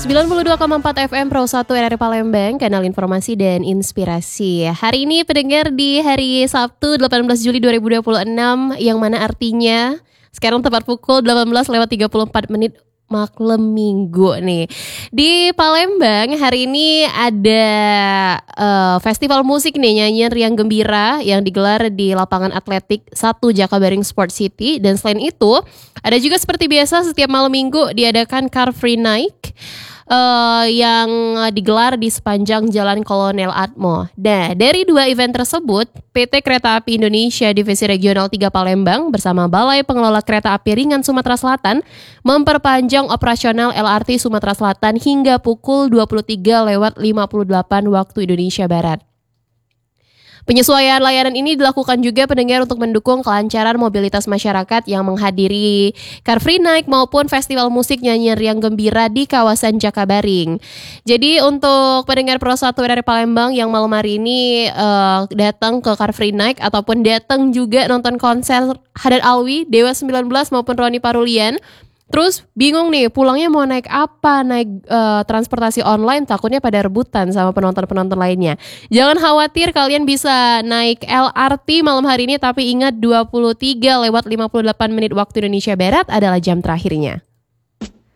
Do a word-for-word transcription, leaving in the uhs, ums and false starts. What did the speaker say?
sembilan puluh dua koma empat F M Pro satu R R Palembang, kanal informasi dan inspirasi. Hari ini pendengar di hari Sabtu delapan belas Juli dua ribu dua puluh enam, yang mana artinya sekarang tepat pukul delapan belas lewat tiga puluh empat menit maklum minggu nih. Di Palembang hari ini ada uh, festival musik nih, nyanyian Riang Gembira yang digelar di lapangan atletik satu Jakabaring Sport City. Dan selain itu ada juga seperti biasa setiap malam minggu diadakan Car Free Night Uh, yang digelar di sepanjang Jalan Kolonel Atmo. Nah, dari dua event tersebut, P T Kereta Api Indonesia Divisi Regional tiga Palembang bersama Balai Pengelola Kereta Api Ringan Sumatera Selatan memperpanjang operasional L R T Sumatera Selatan hingga pukul dua puluh tiga lewat lima puluh delapan waktu Indonesia Barat. Penyesuaian layanan ini dilakukan juga pendengar untuk mendukung kelancaran mobilitas masyarakat yang menghadiri Car Free Night maupun festival musik nyanyian Riang Gembira di kawasan Jakabaring. Jadi untuk pendengar Pro satu R R Palembang yang malam hari ini uh, datang ke Car Free Night ataupun datang juga nonton konser Haddad Alwi, Dewa sembilan belas maupun Roni Parulian, terus bingung nih pulangnya mau naik apa, naik uh, transportasi online, takutnya pada rebutan sama penonton-penonton lainnya. Jangan khawatir, kalian bisa naik L R T malam hari ini, tapi ingat dua puluh tiga lewat lima puluh delapan menit waktu Indonesia Barat adalah jam terakhirnya.